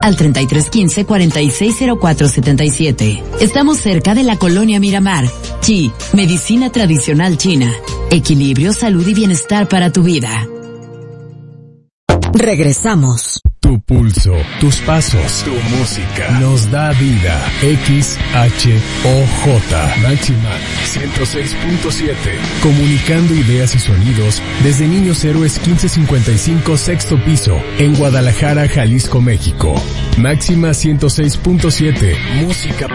al 3315-460477. Estamos cerca de la colonia Miramar. Qi, medicina tradicional china. Equilibrio, salud y bienestar para tu vida. Regresamos. Tu pulso, tus pasos, tu música nos da vida. XHOJ Máxima 106.7. Comunicando ideas y sonidos desde Niños Héroes 1555 sexto piso en Guadalajara, Jalisco, México. Máxima 106.7. Música